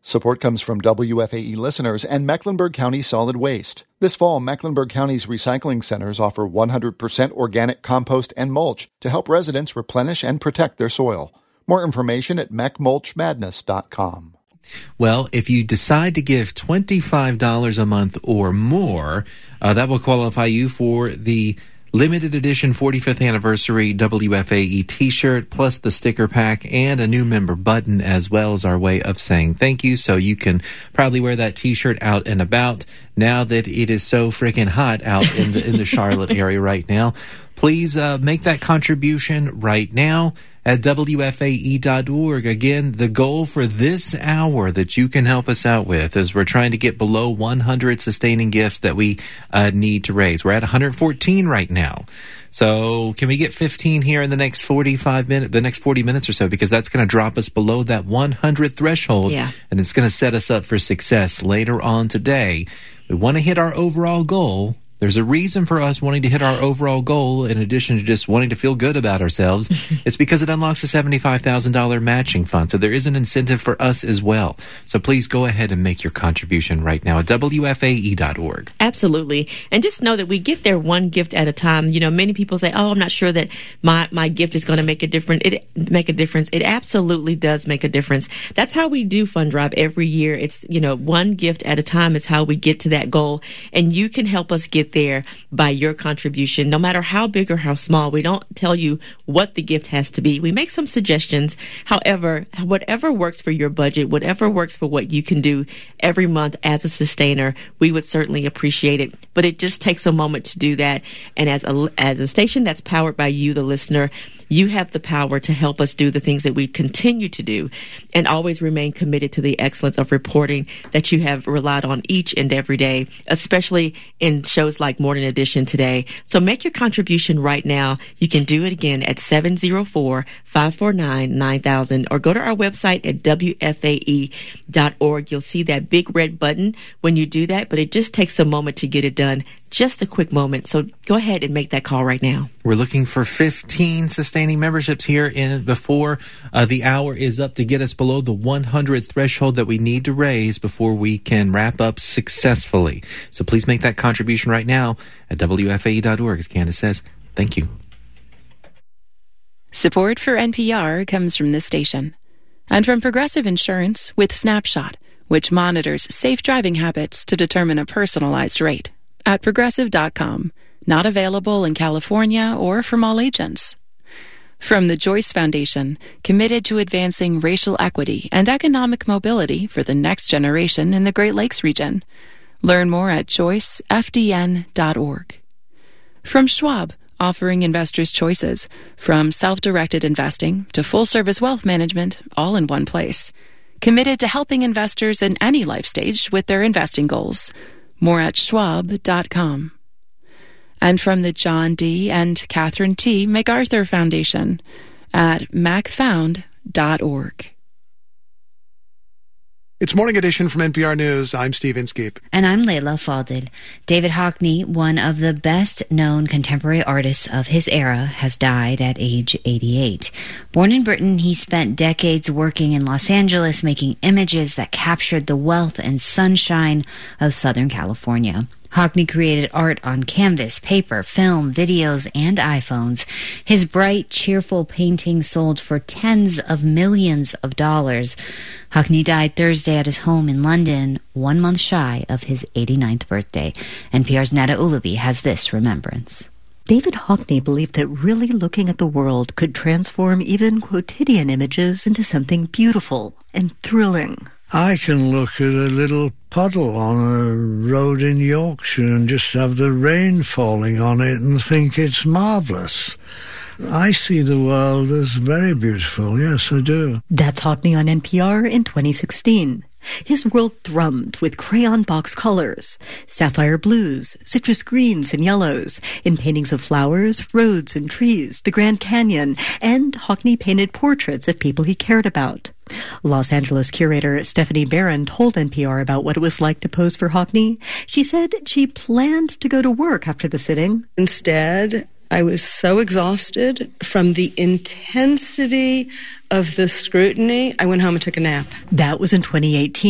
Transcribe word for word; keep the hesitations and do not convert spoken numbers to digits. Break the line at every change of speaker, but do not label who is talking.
Support comes from W F A E listeners and Mecklenburg County Solid Waste. This fall, Mecklenburg County's recycling centers offer one hundred percent organic compost and mulch to help residents replenish and protect their soil. More information at mech mulch madness dot com.
Well, if you decide to give twenty-five dollars a month or more, uh, that will qualify you for the limited edition forty-fifth anniversary W F A E t-shirt, plus the sticker pack and a new member button, as well as our way of saying thank you. So you can proudly wear that t-shirt out and about now that it is so freaking hot out in the in the Charlotte area right now. Please uh, make that contribution right now at W F A E dot org. Again, the goal for this hour that you can help us out with is we're trying to get below one hundred sustaining gifts that we uh, need to raise. We're at one hundred fourteen right now. So can we get fifteen here in the next forty-five minutes, the next forty minutes or so? Because that's going to drop us below that one hundred threshold.
Yeah.
And it's going to set us up for success later on today. We want to hit our overall goal. There's a reason for us wanting to hit our overall goal in addition to just wanting to feel good about ourselves. It's because it unlocks a seventy-five thousand dollars matching fund. So there is an incentive for us as well. So please go ahead and make your contribution right now at W F A E dot org.
Absolutely. And just know that we get there one gift at a time. You know, many people say, oh, I'm not sure that my, my gift is going to make a difference. It make a difference. It absolutely does make a difference. That's how we do Fund Drive every year. It's, you know, one gift at a time is how we get to that goal. And you can help us get there by your contribution, no matter how big or how small. We don't tell you what the gift has to be. We make some suggestions. However, whatever works for your budget, whatever works for what you can do every month as a sustainer, we would certainly appreciate it. But it just takes a moment to do that. And as a, as a station that's powered by you, the listener, you have the power to help us do the things that we continue to do and always remain committed to the excellence of reporting that you have relied on each and every day, especially in shows like Morning Edition today. So make your contribution right now. You can do it again at seven oh four, five four nine, nine thousand or go to our website at W F A E dot org. You'll see that big red button when you do that, but it just takes a moment to get it done. Just a quick moment. So go ahead and make that call right now.
We're looking for fifteen sustaining memberships here in before uh, the hour is up to get us below the one hundred threshold that we need to raise before we can wrap up successfully. So please make that contribution right now at W F A E dot org, as Candace says. Thank you.
Support for N P R comes from this station and from Progressive Insurance with Snapshot, which monitors safe driving habits to determine a personalized rate. At progressive dot com. Not available in California or from all agents. From the Joyce Foundation, committed to advancing racial equity and economic mobility for the next generation in the Great Lakes region. Learn more at joyce f d n dot org. From Schwab, offering investors choices, from self-directed investing to full-service wealth management, all in one place. Committed to helping investors in any life stage with their investing goals. More at schwab dot com. And from the John D. and Catherine T. MacArthur Foundation at mac found dot org.
It's Morning Edition from N P R News. I'm Steve Inskeep.
And I'm Layla Fadel. David Hockney, one of the best-known contemporary artists of his era, has died at age eighty-eight. Born in Britain, he spent decades working in Los Angeles, making images that captured the wealth and sunshine of Southern California. Hockney created art on canvas, paper, film, videos, and iPhones. His bright, cheerful paintings sold for tens of millions of dollars. Hockney died Thursday at his home in London, one month shy of his eighty-ninth birthday. N P R's Nada Ulubi has this remembrance.
David Hockney believed that really looking at the world could transform even quotidian images into something beautiful and thrilling.
I can look at a little puddle on a road in Yorkshire and just have the rain falling on it and think it's marvellous. I see the world as very beautiful, yes, I do.
That's Hockney on N P R in twenty sixteen. His world thrummed with crayon box colors, sapphire blues, citrus greens and yellows, in paintings of flowers, roads and trees, the Grand Canyon, and Hockney painted portraits of people he cared about. Los Angeles curator Stephanie Barron told N P R about what it was like to pose for Hockney. She said she planned to go to work after the sitting.
Instead, I was so exhausted from the intensity of the scrutiny, I went home and took a nap.
That was in twenty eighteen.